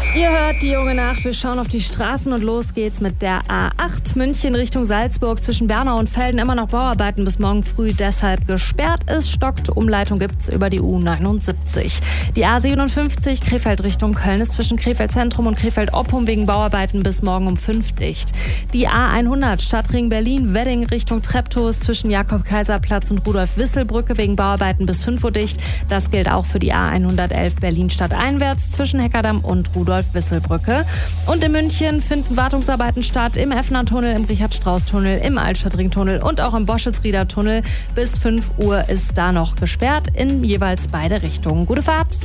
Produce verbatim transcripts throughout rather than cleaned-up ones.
Ihr hört die junge Nacht, wir schauen auf die Straßen und los geht's mit der A acht München Richtung Salzburg zwischen Bernau und Velden. Immer noch Bauarbeiten bis morgen früh, deshalb gesperrt. Es stockt, Umleitung gibt's über die U neunundsiebzig. Die A siebenundfünfzig Krefeld Richtung Köln ist zwischen Krefeld Zentrum und Krefeld Oppum wegen Bauarbeiten bis morgen um fünf dicht. Die A hundert Stadtring Berlin-Wedding Richtung Treptow ist zwischen Jakob-Kaiser-Platz und Rudolf-Wissel-Brücke wegen Bauarbeiten bis fünf Uhr dicht. Das gilt auch für die A hundertelf Berlin-Stadt einwärts zwischen Heckerdamm und Rudolf-Wissel-Brücke. Und in München finden Wartungsarbeiten statt im Effner-Tunnel, im Richard-Strauß-Tunnel, im Altstadtring-Tunnel und auch im Boschitz-Rieder-Tunnel. Bis fünf Uhr ist da noch gesperrt in jeweils beide Richtungen. Gute Fahrt!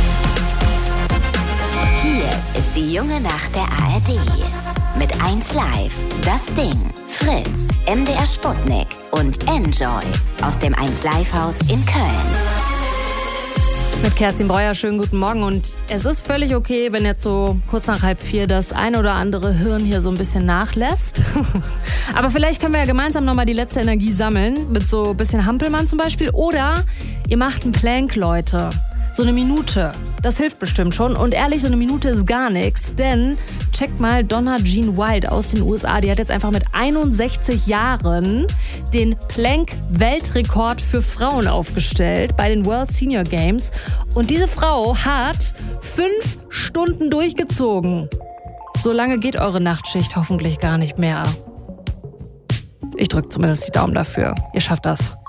Hier ist die junge Nacht der A R D. Mit eins Live, Das Ding, Fritz, M D R Sputnik und Enjoy aus dem eins Live Haus in Köln. Mit Kerstin Breuer, schönen guten Morgen. Und es ist völlig okay, wenn jetzt so kurz nach halb vier das ein oder andere Hirn hier so ein bisschen nachlässt. Aber vielleicht können wir ja gemeinsam nochmal die letzte Energie sammeln, mit so ein bisschen Hampelmann zum Beispiel. Oder ihr macht einen Plank, Leute. So eine Minute. Das hilft bestimmt schon. Und ehrlich, so eine Minute ist gar nichts. Denn checkt mal Donna Jean White aus den U S A. Die hat jetzt einfach mit einundsechzig Jahren den Plank-Weltrekord für Frauen aufgestellt bei den World Senior Games. Und diese Frau hat fünf Stunden durchgezogen. So lange geht eure Nachtschicht hoffentlich gar nicht mehr. Ich drücke zumindest die Daumen dafür. Ihr schafft das.